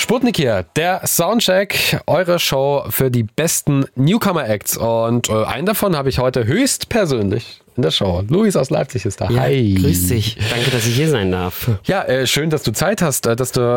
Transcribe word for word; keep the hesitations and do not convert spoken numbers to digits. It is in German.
Sputnik hier, der Soundcheck, eure Show für die besten Newcomer-Acts. Und äh, einen davon habe ich heute höchstpersönlich in der Show. Luis aus Leipzig ist da. Ja, Hi. Grüß dich. Danke, dass ich hier sein darf. Ja, äh, schön, dass du Zeit hast, äh, dass du